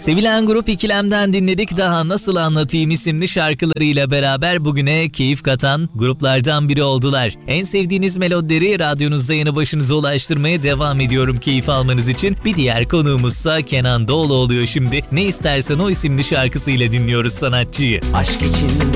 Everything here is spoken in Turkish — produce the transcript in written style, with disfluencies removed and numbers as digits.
Sevilen grup İkilem'den dinledik. Daha Nasıl Anlatayım isimli şarkılarıyla beraber bugüne keyif katan gruplardan biri oldular. En sevdiğiniz melodileri radyonuzda yanı başınıza ulaştırmaya devam ediyorum keyif almanız için. Bir diğer konuğumuzsa Kenan Doğulu oluyor şimdi. Ne istersen o isimli şarkısıyla dinliyoruz sanatçıyı. Aşk için